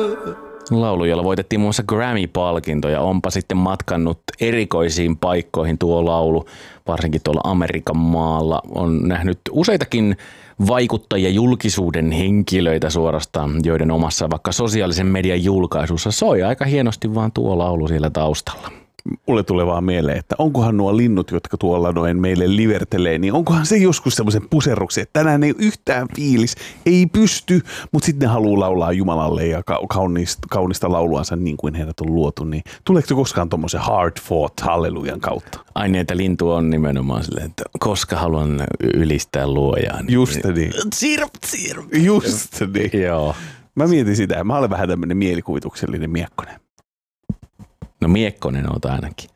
Laulu, jolla voitettiin muun muassa Grammy-palkinto ja onpa sitten matkannut erikoisiin paikkoihin tuo laulu, varsinkin tuolla Amerikan maalla. On nähnyt useitakin vaikuttajia, julkisuuden henkilöitä suorastaan, joiden omassa vaikka sosiaalisen median julkaisussa soi aika hienosti vaan tuo laulu siellä taustalla. Mulle tulee vaan mieleen, että onkohan nuo linnut, jotka tuolla noin meille livertelee, niin onkohan se joskus semmoisen puserruksen, että tänään ei yhtään fiilis, ei pysty, mutta sitten ne haluaa laulaa Jumalalle ja kaunista lauluansa niin kuin heidät on luotu, niin tuleeko se koskaan tuommoisen hard fought hallelujan kautta? Ai niin, että lintu on nimenomaan silleen, että koska haluan ylistää luojaa. Niin just niin. Tsirp. Just niin. Joo. Mä mietin sitä, mä olen vähän tämmöinen mielikuvituksellinen miekkonen. No miekkonen oot ainakin.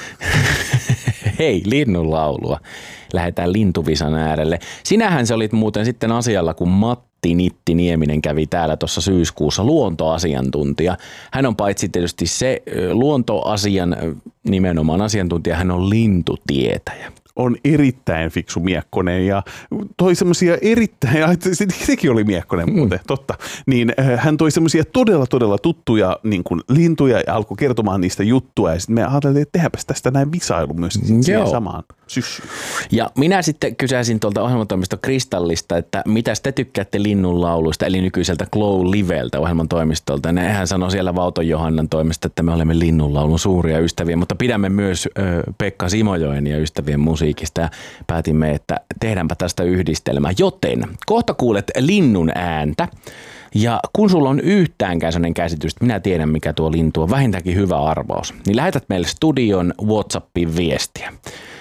Hei, linnun laulua. Lähdetään lintuvisan äärelle. Sinähän se olit muuten sitten asialla, kun Matti Nitti Nieminen kävi täällä tuossa syyskuussa, luontoasiantuntija. Hän on paitsi tietysti se luontoasian nimenomaan asiantuntija, hän on lintutietäjä. On erittäin fiksu miekkonen ja toi semmoisia sekin oli miekkonen muuten, totta. Niin hän toi semmoisia todella tuttuja niin kuin lintuja ja alkoi kertomaan niistä juttua ja sitten me ajattelin, että tehdäänpäs tästä näin visailu myös siihen samaan syssyyn. Ja minä sitten kysäsin tuolta ohjelmantoimisto Kristallista, että mitä te tykkäätte linnun lauluista, eli nykyiseltä Glow Liveltä ohjelmantoimistolta. Hän sanoi siellä Vauton Johannan toimesta, että me olemme linnun laulun suuria ystäviä, mutta pidämme myös Pekka Simojoen ja ystävien musiikista ja päätimme, että tehdäänpä tästä yhdistelmä. Joten kohta kuulet linnun ääntä ja kun sulla on yhtäänkään sellainen käsitys, että minä tiedän mikä tuo lintu on, vähintäänkin hyvä arvaus, niin lähetät meille studion WhatsAppiin viestiä.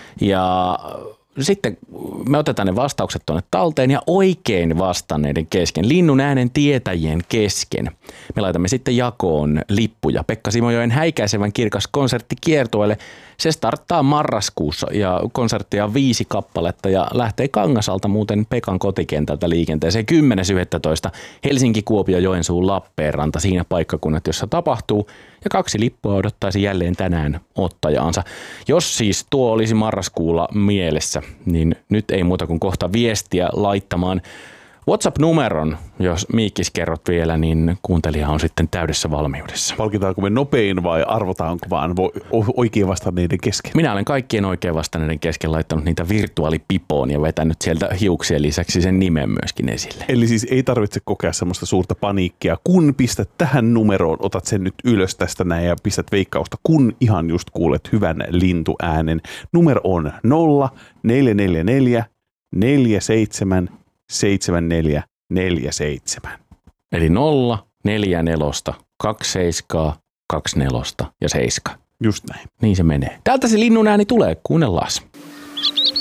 Ja sitten me otetaan ne vastaukset tuonne talteen ja oikein vastanneiden kesken, linnun äänen tietäjien kesken. Me laitamme sitten jakoon lippuja Pekka Simojoen häikäisevän kirkas konsertti kiertueelle. Se starttaa marraskuussa ja konserttia on 5 kappaletta ja lähtee Kangasalta muuten Pekan kotikentältä liikenteeseen 10.11. Helsinki, Kuopio, Joensuu, Lappeenranta siinä paikkakunnat, jossa tapahtuu. Ja 2 lippua odottaisi jälleen tänään ottajaansa. Jos siis tuo olisi marraskuulla mielessä, niin nyt ei muuta kuin kohta viestiä laittamaan. WhatsApp-numeron, jos Miikkis kerrot vielä, niin kuuntelija on sitten täydessä valmiudessa. Palkitaanko me nopein vai arvotaanko vaan oikein vastanneiden kesken? Minä olen kaikkien oikein vastanneiden kesken laittanut niitä virtuaalipipoon ja vetänyt sieltä hiuksien lisäksi sen nimen myöskin esille. Eli siis ei tarvitse kokea semmoista suurta paniikkia, kun pistät tähän numeroon, otat sen nyt ylös tästä näin ja pistät veikkausta, kun ihan just kuulet hyvän lintuäänen. Numero on 0444 47 7447. Eli 0, 4, 4, 2, 7, 2, 4 ja 7. Just näin. Niin se menee. Täältä se linnun ääni tulee, kuunnellaan.